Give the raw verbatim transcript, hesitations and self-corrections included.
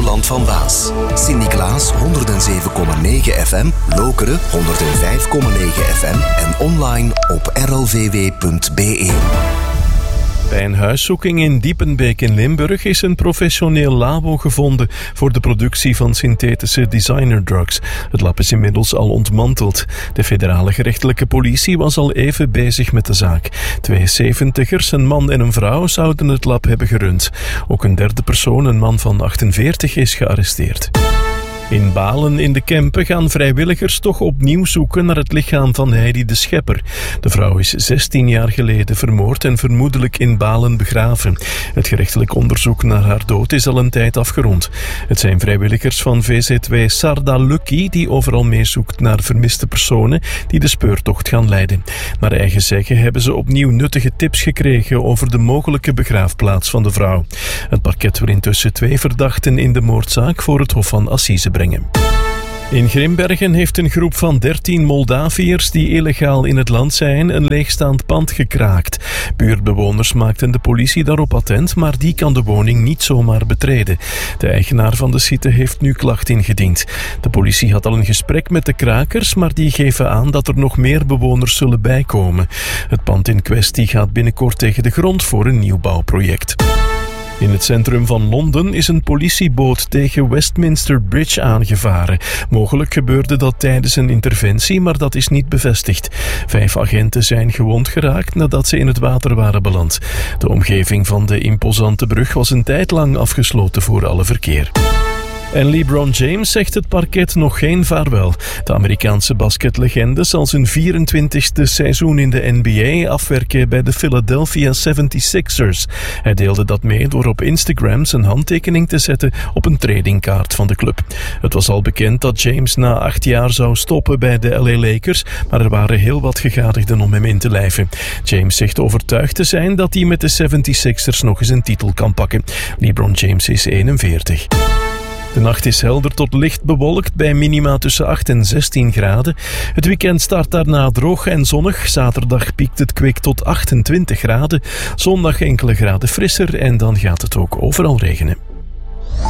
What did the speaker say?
Land van Waas. Sint-Niklaas honderd zeven komma negen F M, Lokeren honderd vijf komma negen F M en online op r l v w punt b e. Bij een huiszoeking in Diepenbeek in Limburg is een professioneel labo gevonden voor de productie van synthetische designerdrugs. Het lab is inmiddels al ontmanteld. De federale gerechtelijke politie was al even bezig met de zaak. Twee zeventigers, een man en een vrouw, zouden het lab hebben gerund. Ook een derde persoon, een man van achtenveertig, is gearresteerd. In Balen in de Kempen gaan vrijwilligers toch opnieuw zoeken naar het lichaam van Heidi de Schepper. De vrouw is zestien jaar geleden vermoord en vermoedelijk in Balen begraven. Het gerechtelijk onderzoek naar haar dood is al een tijd afgerond. Het zijn vrijwilligers van V Z W Sarda Lucky die overal meezoekt naar vermiste personen die de speurtocht gaan leiden. Naar eigen zeggen hebben ze opnieuw nuttige tips gekregen over de mogelijke begraafplaats van de vrouw. Het parket wil intussen twee verdachten in de moordzaak voor het Hof van Assise brengen. In Grimbergen heeft een groep van dertien Moldaviërs die illegaal in het land zijn een leegstaand pand gekraakt. Buurtbewoners maakten de politie daarop attent, maar die kan de woning niet zomaar betreden. De eigenaar van de site heeft nu klacht ingediend. De politie had al een gesprek met de krakers, maar die geven aan dat er nog meer bewoners zullen bijkomen. Het pand in kwestie gaat binnenkort tegen de grond voor een nieuwbouwproject. In het centrum van Londen is een politieboot tegen Westminster Bridge aangevaren. Mogelijk gebeurde dat tijdens een interventie, maar dat is niet bevestigd. Vijf agenten zijn gewond geraakt nadat ze in het water waren beland. De omgeving van de imposante brug was een tijd lang afgesloten voor alle verkeer. En LeBron James zegt het parket nog geen vaarwel. De Amerikaanse basketlegende zal zijn vierentwintigste seizoen in de N B A afwerken bij de Philadelphia zeventig-ers. Hij deelde dat mee door op Instagram zijn handtekening te zetten op een tradingkaart van de club. Het was al bekend dat James na acht jaar zou stoppen bij de L A Lakers, maar er waren heel wat gegadigden om hem in te lijven. James zegt overtuigd te zijn dat hij met de zeventig-ers nog eens een titel kan pakken. LeBron James is eenenveertig. De nacht is helder tot licht bewolkt bij minima tussen acht en zestien graden. Het weekend start daarna droog en zonnig. Zaterdag piekt het kwik tot achtentwintig graden. Zondag enkele graden frisser en dan gaat het ook overal regenen.